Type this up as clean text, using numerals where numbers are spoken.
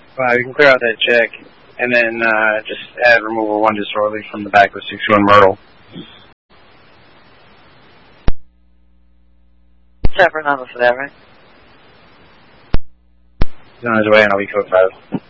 You can clear out that check, and then just add removal 1 disorderly from the back of 61 Myrtle. Separate number for that, right? He's on his way, and I'll be code 5.